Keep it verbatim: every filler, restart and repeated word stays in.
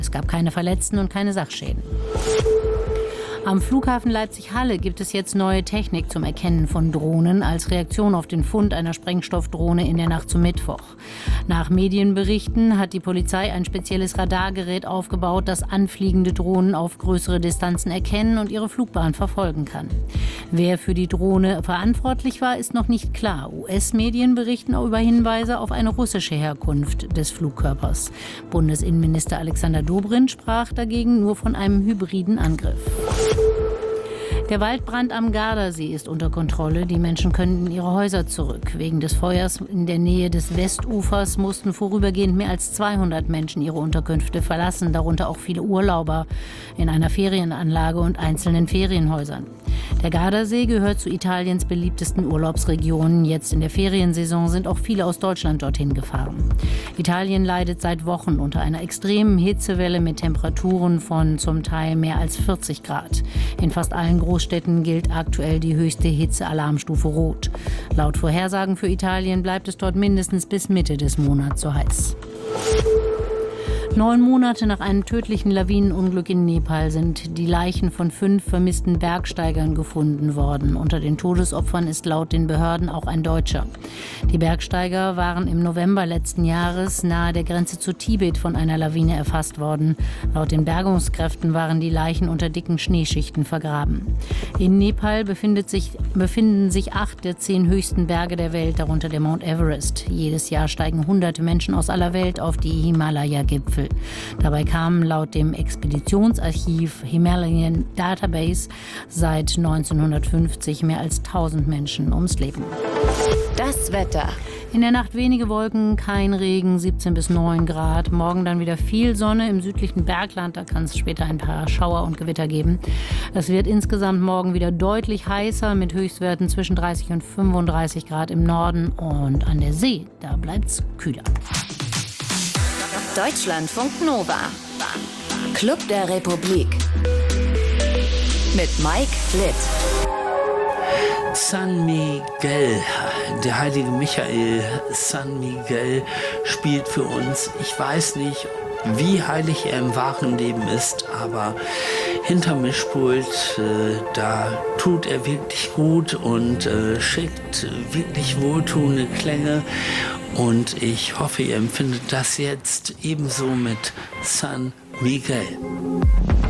Es gab keine Verletzten und keine Sachschäden. Am Flughafen Leipzig-Halle gibt es jetzt neue Technik zum Erkennen von Drohnen als Reaktion auf den Fund einer Sprengstoffdrohne in der Nacht zum Mittwoch. Nach Medienberichten hat die Polizei ein spezielles Radargerät aufgebaut, das anfliegende Drohnen auf größere Distanzen erkennen und ihre Flugbahn verfolgen kann. Wer für die Drohne verantwortlich war, ist noch nicht klar. U S-Medien berichten auch über Hinweise auf eine russische Herkunft des Flugkörpers. Bundesinnenminister Alexander Dobrindt sprach dagegen nur von einem hybriden Angriff. Der Waldbrand am Gardasee ist unter Kontrolle. Die Menschen können in ihre Häuser zurück. Wegen des Feuers in der Nähe des Westufers mussten vorübergehend mehr als zweihundert Menschen ihre Unterkünfte verlassen, darunter auch viele Urlauber in einer Ferienanlage und einzelnen Ferienhäusern. Der Gardasee gehört zu Italiens beliebtesten Urlaubsregionen. Jetzt in der Feriensaison sind auch viele aus Deutschland dorthin gefahren. Italien leidet seit Wochen unter einer extremen Hitzewelle mit Temperaturen von zum Teil mehr als vierzig Grad. In fast allen Großstädten gilt aktuell die höchste Hitzealarmstufe Rot. Laut Vorhersagen für Italien bleibt es dort mindestens bis Mitte des Monats so heiß. Neun Monate nach einem tödlichen Lawinenunglück in Nepal sind die Leichen von fünf vermissten Bergsteigern gefunden worden. Unter den Todesopfern ist laut den Behörden auch ein Deutscher. Die Bergsteiger waren im November letzten Jahres nahe der Grenze zu Tibet von einer Lawine erfasst worden. Laut den Bergungskräften waren die Leichen unter dicken Schneeschichten vergraben. In Nepal befindet sich, befinden sich acht der zehn höchsten Berge der Welt, darunter der Mount Everest. Jedes Jahr steigen hunderte Menschen aus aller Welt auf die Himalaya-Gipfel. Dabei kamen laut dem Expeditionsarchiv Himalayan Database seit neunzehnhundertfünfzig mehr als tausend Menschen ums Leben. Das Wetter. In der Nacht wenige Wolken, kein Regen, siebzehn bis neun Grad. Morgen dann wieder viel Sonne im südlichen Bergland. Da kann es später ein paar Schauer und Gewitter geben. Es wird insgesamt morgen wieder deutlich heißer mit Höchstwerten zwischen dreißig und fünfunddreißig Grad im Norden. Und an der See, da bleibt es kühler. Deutschlandfunk Nova. Club der Republik. Mit Mike Litt. San Miguel, der heilige Michael San Miguel spielt für uns. Ich weiß nicht, wie heilig er im wahren Leben ist, aber hinterm Mischpult, äh, da tut er wirklich gut und äh, schickt wirklich wohltuende Klänge. Und ich hoffe, ihr empfindet das jetzt ebenso mit San Miguel.